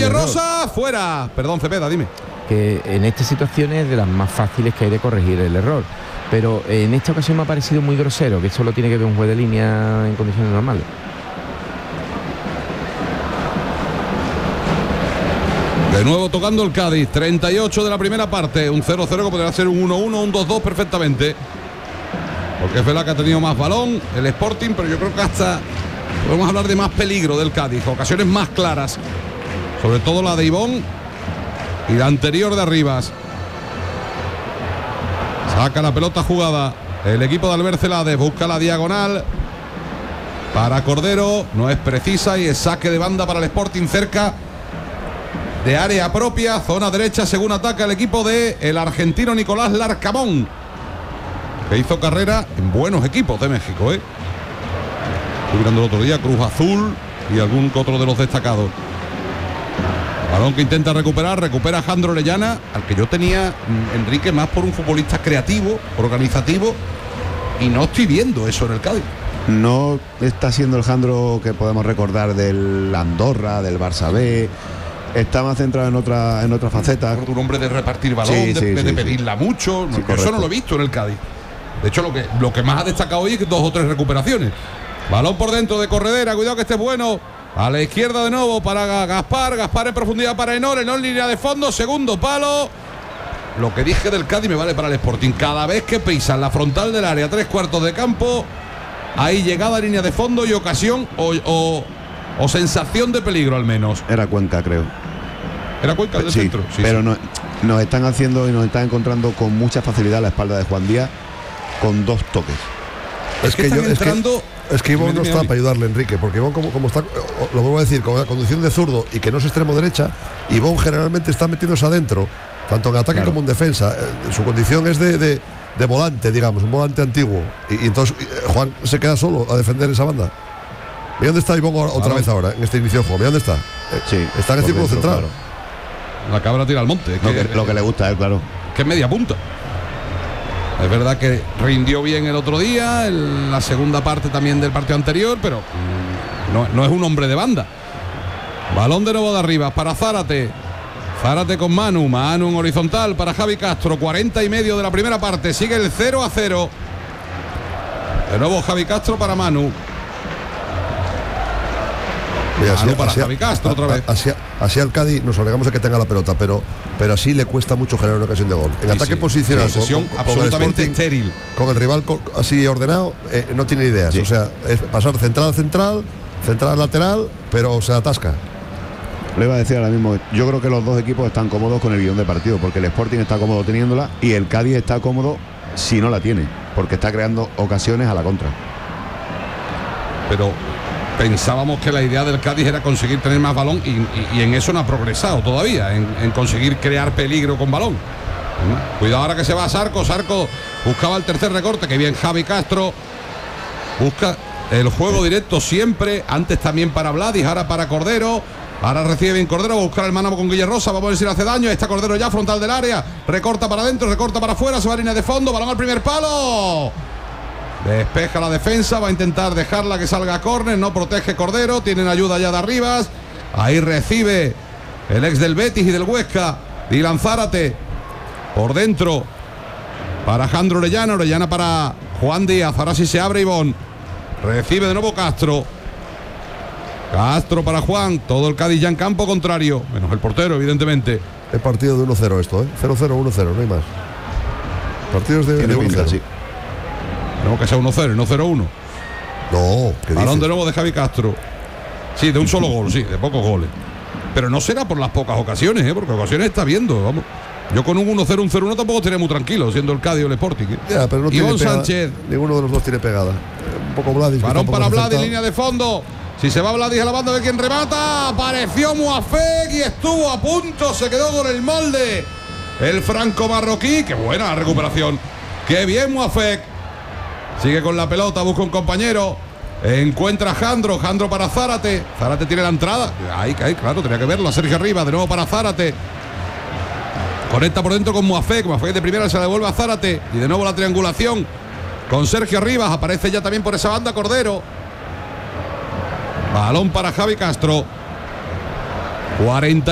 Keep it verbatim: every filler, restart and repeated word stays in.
Guille Rosa, fuera. Perdón, Cepeda, dime. Que en estas situaciones es de las más fáciles que hay de corregir el error. Pero en esta ocasión me ha parecido muy grosero, que esto lo tiene que ver un juez de línea en condiciones normales. De nuevo tocando el Cádiz, treinta y ocho de la primera parte, un cero cero que podría ser un uno uno, un dos dos perfectamente. Porque es verdad que ha tenido más balón el Sporting, pero yo creo que hasta podemos hablar de más peligro del Cádiz, ocasiones más claras, sobre todo la de Ivón y la anterior de Arribas. Saca la pelota jugada el equipo de Albert Celades, busca la diagonal para Cordero, no es precisa y es saque de banda para el Sporting cerca de área propia, zona derecha, según ataca el equipo de el argentino Nicolás Larcamón, que hizo carrera en buenos equipos de México, ¿eh? Estoy mirando el otro día, Cruz Azul y algún otro de los destacados. Balón que intenta recuperar, recupera Jandro Orellana, al que yo tenía, Enrique, más por un futbolista creativo, organizativo, y no estoy viendo eso en el Cádiz. No está siendo el Jandro que podemos recordar del Andorra, del Barça B. Está más centrado en otra en otra faceta. Un hombre de repartir balón, sí, de, sí, de, sí, de sí. pedirla mucho. Sí, no, eso no lo he visto en el Cádiz. De hecho, lo que, lo que más ha destacado hoy es que dos o tres recuperaciones. Balón por dentro de Corredera, cuidado que este es bueno. A la izquierda de nuevo para Gaspar, Gaspar en profundidad para Enor, Enor en línea de fondo, segundo palo. Lo que dije del Cádiz me vale para el Sporting. Cada vez que pisan la frontal del área, tres cuartos de campo, hay llegada a línea de fondo y ocasión o, o, o sensación de peligro al menos. Era Cuenca, creo. Era Cuenca del sí, centro. Sí, pero sí. No, nos están haciendo y nos están encontrando con mucha facilidad la espalda de Juan Díaz con dos toques. Es, es que, que están yo, entrando. Es que, es que Ivón no está para ayudarle, Enrique, porque Ivón, como, como está, lo vuelvo a decir, con la conducción de zurdo y que no es extremo derecha, Ivón generalmente está metiéndose adentro, tanto en ataque claro. como en defensa. Eh, su condición es de, de, de volante, digamos, un volante antiguo. Y, y entonces eh, Juan se queda solo a defender esa banda. ¿Y dónde está Ivón otra claro. vez ahora, en este inicio de juego? ¿Y dónde está? Eh, sí, está en el círculo central. Claro. La cabra tira al monte. Lo que, lo que le gusta a él, claro. Que es media punta. Es verdad que rindió bien el otro día, en la segunda parte también del partido anterior, pero no, no es un hombre de banda. Balón de nuevo de arriba para Zárate. Zárate con Manu, Manu en horizontal para Javi Castro, cuarenta y medio de la primera parte, sigue el cero a cero. De nuevo Javi Castro para Manu. Mira, así, Manu para así, Javi Castro a, otra vez. Así, así al Cádiz nos alegramos de que tenga la pelota, pero, pero así le cuesta mucho generar una ocasión de gol. En sí, ataque sí. posicional, sí, con, con, absolutamente con estéril. Con el rival con, así ordenado, eh, no tiene ideas. Sí. O sea, es pasar central a central, central a lateral, pero se atasca. Le iba a decir ahora mismo, yo creo que los dos equipos están cómodos con el guión de partido, porque el Sporting está cómodo teniéndola y el Cádiz está cómodo si no la tiene, porque está creando ocasiones a la contra. Pero pensábamos que la idea del Cádiz era conseguir tener más balón y, y, y en eso no ha progresado todavía, en, en conseguir crear peligro con balón. ¿Mm? Cuidado ahora que se va a Sarco, Sarco buscaba el tercer recorte, que bien Javi Castro, busca el juego directo siempre, antes también para Vladis, ahora para Cordero, ahora recibe bien Cordero, va a buscar el mano con Guille Rosa, vamos a ver si le hace daño, está Cordero ya frontal del área, recorta para adentro, recorta para afuera, se va a línea de fondo, balón al primer palo. Despeja la defensa, va a intentar dejarla que salga a córner, no protege Cordero, tienen ayuda ya de Arribas. Ahí recibe el ex del Betis y del Huesca, Dylan Zárate, por dentro para Jandro Orellana, Orellana para Juan Díaz, ahora sí se abre Ivón, recibe de nuevo Castro, Castro para Juan, todo el Cádiz ya en campo contrario, menos el portero evidentemente. Es partido de uno cero esto, ¿eh? cero cero, uno cero, no hay más. Partidos de, de uno cero. Sí. Tenemos que ser uno cero, no cero uno. No, ¿qué balón dices? de nuevo de Javi Castro. Sí, de un solo gol, sí, de pocos goles. Pero no será por las pocas ocasiones, ¿eh? Porque ocasiones está viendo, vamos. Yo con un uno cero, un cero uno tampoco estaría muy tranquilo, siendo el Cádiz o el Sporting. ¿eh? Ya, pero no Ivón tiene pegada, Sánchez. Ninguno de los dos tiene pegada. Un poco Vladis. Balón para Vladis, línea de fondo. Si se va Vladis a la banda, ve quién remata. Apareció Muafek y estuvo a punto, se quedó con el molde. El franco marroquí, qué buena la recuperación. Qué bien Muafek. Sigue con la pelota, busca un compañero. Encuentra a Jandro, Jandro para Zárate. Zárate tiene la entrada. Ahí, ahí, claro, tenía que verlo. A Sergio Arribas, de nuevo para Zárate. Conecta por dentro con Muafek. Muafek de primera se la devuelve a Zárate. Y de nuevo la triangulación con Sergio Arribas. Aparece ya también por esa banda Cordero. Balón para Javi Castro. cuarenta